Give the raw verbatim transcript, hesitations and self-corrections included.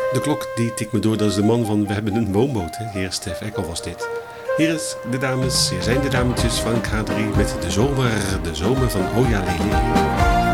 De klok die tikt me door, dat is de man van We hebben een woonboot. Hè? Heer Stef Eckel was dit. Hier is de dames, hier zijn de dametjes van K drie met de zomer, de zomer van Oh ja Lele.